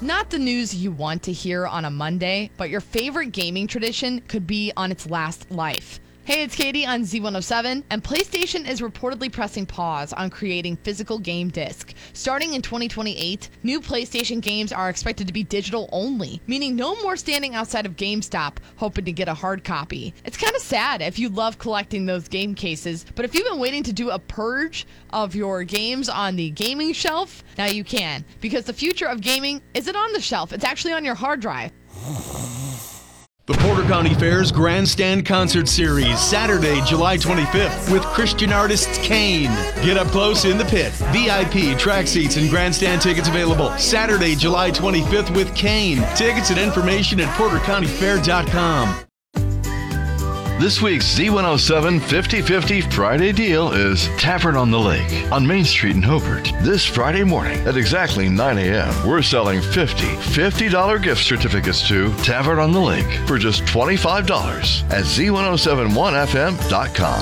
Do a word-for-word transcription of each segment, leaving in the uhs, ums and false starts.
not the news you want to hear on a Monday, but your favorite gaming tradition could be on its last life. Hey, it's Katie on Z one oh seven, and PlayStation is reportedly pressing pause on creating physical game disc. Starting in twenty twenty-eight, new PlayStation games are expected to be digital only, meaning no more standing outside of GameStop hoping to get a hard copy. It's kind of sad if you love collecting those game cases, but if you've been waiting to do a purge of your games on the gaming shelf, now you can, because the future of gaming isn't on the shelf, it's actually on your hard drive. The Porter County Fair's Grandstand Concert Series, Saturday, July twenty-fifth, with Christian artists Kane. Get up close in the pit. V I P, track seats, and grandstand tickets available. Saturday, July twenty-fifth with Kane. Tickets and information at porter county fair dot com. This week's Z one oh seven fifty fifty Friday deal is Tavern on the Lake on Main Street in Hobart. This Friday morning at exactly nine a.m., we're selling fifty fifty dollars gift certificates to Tavern on the Lake for just twenty-five dollars at Z ten seventy-one F M dot com.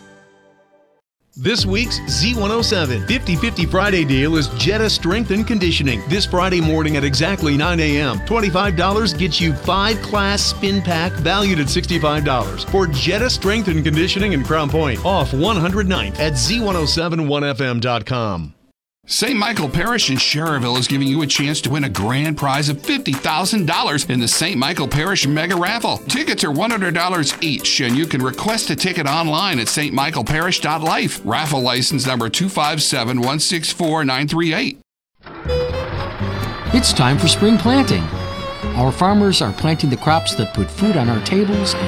This week's Z one oh seven fifty fifty Friday deal is Jetta Strength and Conditioning. This Friday morning at exactly nine a.m., twenty-five dollars gets you five class spin pack valued at sixty-five dollars for Jetta Strength and Conditioning in Crown Point off one hundred ninth at Z ten seventy-one F M dot com. Saint Michael Parish in Schererville is giving you a chance to win a grand prize of fifty thousand dollars in the Saint Michael Parish Mega Raffle. Tickets are one hundred dollars each, and you can request a ticket online at st michael parish dot life. Raffle license number two five seven one six four nine three eight. It's time for spring planting. Our farmers are planting the crops that put food on our tables